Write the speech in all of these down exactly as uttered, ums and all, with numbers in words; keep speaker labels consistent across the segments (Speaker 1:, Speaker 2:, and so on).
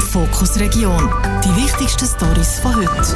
Speaker 1: Fokus Region. Die wichtigsten Storys von heute.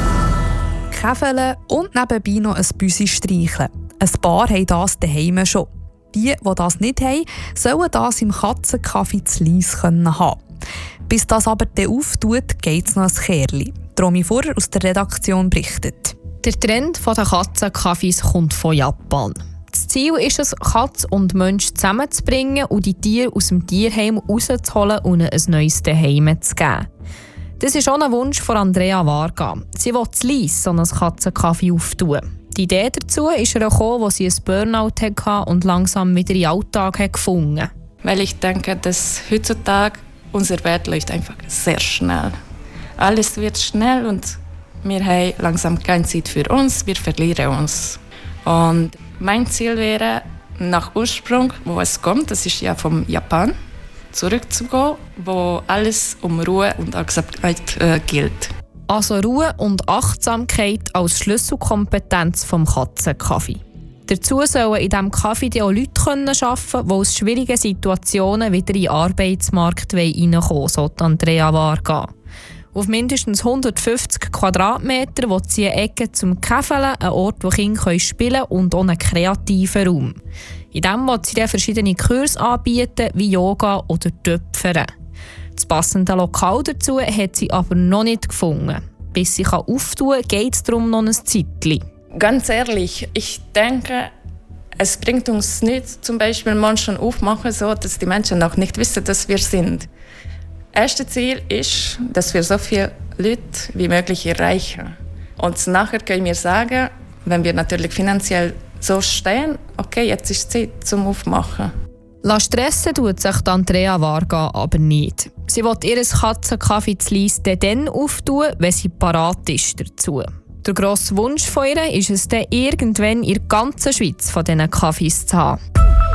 Speaker 2: Käfeln und nebenbei noch ein Büsi streicheln. Ein paar haben das daheim schon. Die, die das nicht haben, sollen das im Katzenkaffee zu Lies haben. Bis das aber dann auftut, geht es noch ein Kerli. Romy Furrer aus der Redaktion berichtet.
Speaker 3: Der Trend der Katzenkaffees kommt von Japan. Das Ziel ist es, Katz und Mensch zusammenzubringen und die Tiere aus dem Tierheim rauszuholen und ihnen ein neues Zuhause zu geben. Das ist auch ein Wunsch von Andrea Varga. Sie will zu Lies so einen Katzenkaffee auftun. Die Idee dazu ist ihr gekommen, als sie ein Burnout hatte und langsam wieder in den Alltag gefunden hat.
Speaker 4: Weil ich denke, dass heutzutage unsere Welt läuft einfach sehr schnell. Alles wird schnell und wir haben langsam keine Zeit für uns, wir verlieren uns. Und mein Ziel wäre, nach Ursprung, wo es kommt, das ist ja vom Japan, zurückzugehen, wo alles um Ruhe und Achtsamkeit äh, gilt.
Speaker 3: Also Ruhe und Achtsamkeit als Schlüsselkompetenz vom Katzenkaffee. Dazu sollen in diesem Kaffee auch Leute arbeiten können, die aus schwierigen Situationen wieder in den Arbeitsmarkt reinkommen wollen, so Andrea Varga. Auf mindestens hundertfünfzig Quadratmeter will sie eine Ecke zum Käfeln, ein Ort, wo Kinder spielen können und auch einen kreativen Raum. In diesem will sie dann verschiedene Kurse anbieten, wie Yoga oder Töpfern. Das passende Lokal dazu hat sie aber noch nicht gefunden. Bis sie auftun kann, geht es darum noch ein Zeitchen.
Speaker 4: Ganz ehrlich, ich denke, es bringt uns nicht, zum Beispiel Menschen aufmachen, so dass die Menschen auch nicht wissen, dass wir sind. Das erste Ziel ist, dass wir so viele Leute wie möglich erreichen. Und nachher können wir sagen, wenn wir natürlich finanziell so stehen, okay, jetzt ist Zeit zum Aufmachen.
Speaker 3: La stressen tut sich Andrea Varga aber nicht. Sie will ihr Katzenkaffee zu Lies dann auftun, wenn sie parat ist dazu. Der grosse Wunsch von ihr ist es dann, irgendwann in der ganzen Schweiz von diesen Kaffees zu haben.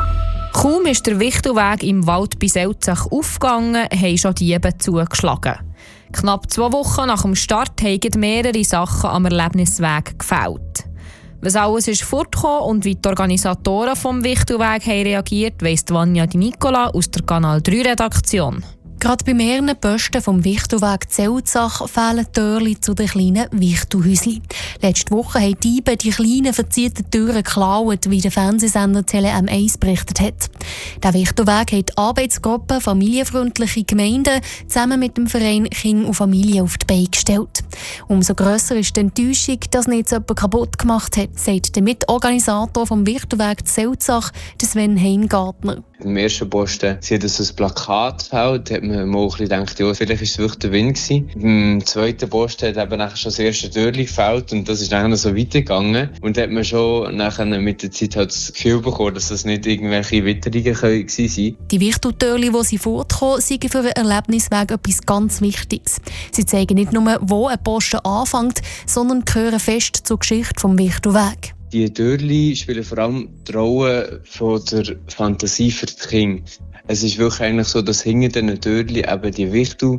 Speaker 3: Kaum ist der Wichtelweg im Wald bei Selzach aufgegangen, haben schon Diebe zugeschlagen. Knapp zwei Wochen nach dem Start haben mehrere Sachen am Erlebnisweg gefällt. Was alles ist fortgekommen und wie die Organisatoren vom Wichtelweg haben reagiert, weiss Vanja Di Nicola aus der Kanal drei Redaktion.
Speaker 5: Gerade bei mehreren Posten vom Wichtelweg Zelzach fehlen Türchen zu den kleinen Wichtelhäuschen. Letzte Woche haben die Diebe die kleinen verzierten Türen geklaut, wie der Fernsehsender Tele M eins berichtet hat. Der Wichtelweg hat die Arbeitsgruppe Familienfreundliche Gemeinden zusammen mit dem Verein Kinder und Familie auf die Beine gestellt. Umso grösser ist die Enttäuschung, dass nicht jemand kaputt gemacht hat, sagt der Mitorganisator vom Wichtelweg Zelzach, Sven Heingartner.
Speaker 6: Im ersten Posten sieht das ein Plakat hält, hat man mal ein bisschen gedacht, ja, vielleicht war es wirklich der Wind gewesen. Im zweiten Posten hat eben nachher schon das erste Türchen gefällt und das ist nachher so weitergegangen. Und da hat man schon nachher mit der Zeit halt das Gefühl bekommen, dass das nicht irgendwelche Witterungen waren.
Speaker 5: Die Wichteltürchen, die sie fortkommen, sind für einen Erlebnisweg etwas ganz Wichtiges. Sie zeigen nicht nur, wo ein Posten anfängt, sondern gehören fest zur Geschichte des Wichtelwegs.
Speaker 6: Die Türchen spielen vor allem die Rolle von der Fantasie für die Kinder. Es ist wirklich eigentlich so, dass hinter diesen Türchen eben die Wichtel